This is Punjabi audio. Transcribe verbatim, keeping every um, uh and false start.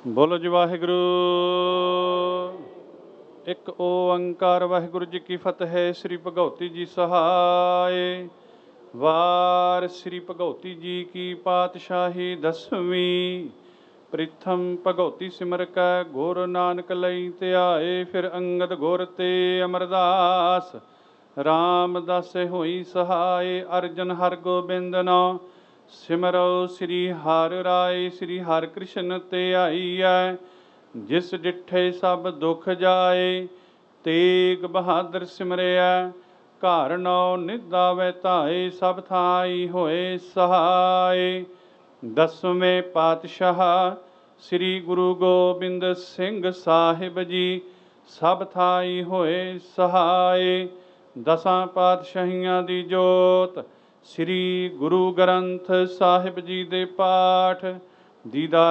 ਬੋਲੋ ਜੀ ਵਾਹਿਗੁਰੂ। ਇੱਕ ਓੰਕਾਰ ਵਾਹਿਗੁਰੂ ਜੀ ਕੀ ਫਤਿਹ। ਸ੍ਰੀ ਭਗਉਤੀ ਜੀ ਸਹਾਏ। ਵਾਰ ਸ੍ਰੀ ਭਗਉਤੀ ਜੀ ਕੀ ਪਾਤਸ਼ਾਹੀ ਦਸਵੀਂ। ਪ੍ਰਿਥਮ ਭਗਉਤੀ ਸਿਮਰ ਕੈ ਗੁਰ ਨਾਨਕ ਲਈ ਧਿਆਏ। ਫਿਰ ਅੰਗਦ ਗੁਰ ਤੇ ਅਮਰਦਾਸ ਰਾਮਦਾਸੇ ਹੋਈ ਸਹਾਏ। ਅਰਜਨ ਹਰ ਗੋਬਿੰਦ ਨਾਮ ਸਿਮਰੋ ਸ੍ਰੀ ਹਰਿ ਰਾਏ। ਸ੍ਰੀ ਹਰਿ ਕ੍ਰਿਸ਼ਨ ਤੇ ਆਈਐ ਜਿਸ ਡਿਠੇ ਸਭ ਦੁਖ ਜਾਏ। ਤੇਗ ਬਹਾਦਰ ਸਿਮਰਿਐ ਘਰ ਨੌ ਨਿਧਾਵੈ ਧਾਏ। ਸਭ ਥਾਈ ਹੋਏ ਸਹਾਏ। ਦਸਵੇਂ ਪਾਤਸ਼ਾਹ ਸ੍ਰੀ ਗੁਰੂ ਗੋਬਿੰਦ ਸਿੰਘ ਸਾਹਿਬ ਜੀ ਸਭ ਥਾਈ ਹੋਏ ਸਹਾਏ। ਦਸਾਂ ਪਾਤਸ਼ਾਹੀਆਂ ਦੀ ਜੋਤ ਸ੍ਰੀ ਗੁਰੂ ਗ੍ਰੰਥ ਸਾਹਿਬ ਜੀ ਦੇ ਪਾਠ ਦੀਦਾਰ